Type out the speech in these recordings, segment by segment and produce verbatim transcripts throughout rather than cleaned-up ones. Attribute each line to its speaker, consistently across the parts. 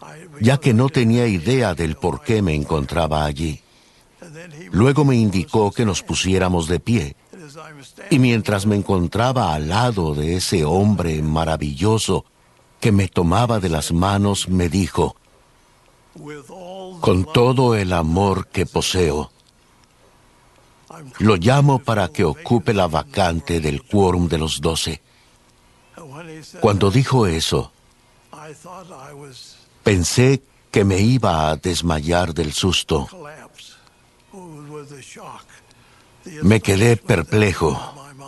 Speaker 1: ya que no tenía idea del por qué me encontraba allí. Luego me indicó que nos pusiéramos de pie, y mientras me encontraba al lado de ese hombre maravilloso que me tomaba de las manos, me dijo: con todo el amor que poseo, lo llamo para que ocupe la vacante del quórum de los doce. Cuando dijo eso, pensé que me iba a desmayar del susto. Me quedé perplejo.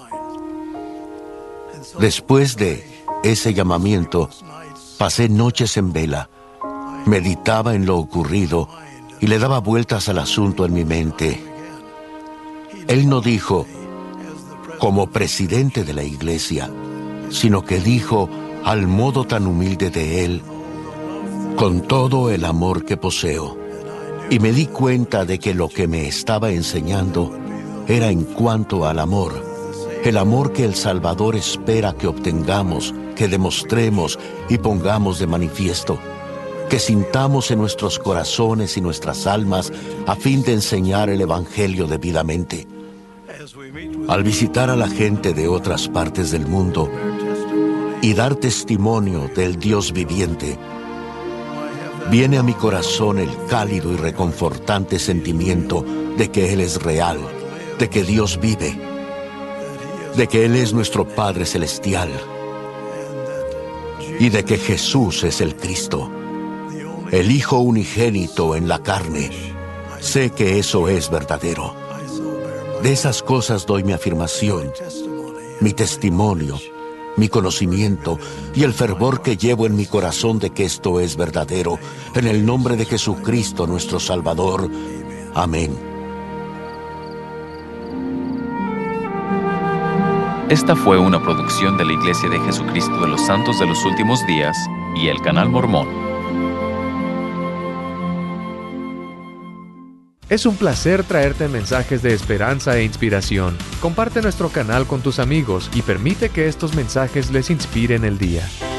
Speaker 1: Después de ese llamamiento, pasé noches en vela, meditaba en lo ocurrido y le daba vueltas al asunto en mi mente. Él no dijo, como presidente de la iglesia, sino que dijo, al modo tan humilde de él, con todo el amor que poseo. Y me di cuenta de que lo que me estaba enseñando era en cuanto al amor, el amor que el Salvador espera que obtengamos, que demostremos y pongamos de manifiesto, que sintamos en nuestros corazones y nuestras almas a fin de enseñar el Evangelio debidamente. Al visitar a la gente de otras partes del mundo y dar testimonio del Dios viviente, viene a mi corazón el cálido y reconfortante sentimiento de que Él es real, de que Dios vive, de que Él es nuestro Padre Celestial y de que Jesús es el Cristo, el Hijo unigénito en la carne. Sé que eso es verdadero. De esas cosas doy mi afirmación, mi testimonio, mi conocimiento y el fervor que llevo en mi corazón de que esto es verdadero, en el nombre de Jesucristo nuestro Salvador. Amén.
Speaker 2: Esta fue una producción de la Iglesia de Jesucristo de los Santos de los Últimos Días y el Canal Mormón.
Speaker 3: Es un placer traerte mensajes de esperanza e inspiración. Comparte nuestro canal con tus amigos y permite que estos mensajes les inspiren el día.